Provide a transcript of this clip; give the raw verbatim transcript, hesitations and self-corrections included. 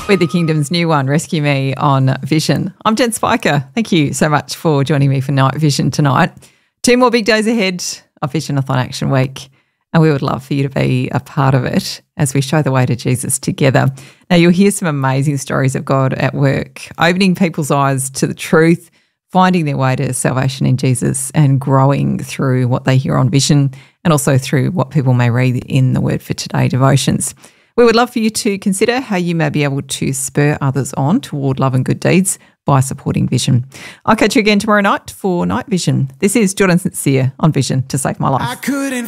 with the Kingdom's new one, Rescue Me on Vision. I'm Jen Spiker. Thank you so much for joining me for Night Vision tonight. Two more big days ahead of Vision-a-thon Action Week, and we would love for you to be a part of it as we show the way to Jesus together. Now, you'll hear some amazing stories of God at work, opening people's eyes to the truth, finding their way to salvation in Jesus, and growing through what they hear on Vision and also through what people may read in the Word for Today devotions. We would love for you to consider how you may be able to spur others on toward love and good deeds by supporting Vision. I'll catch you again tomorrow night for Night Vision. This is Jordan Sincere on Vision to Save My Life. I couldn't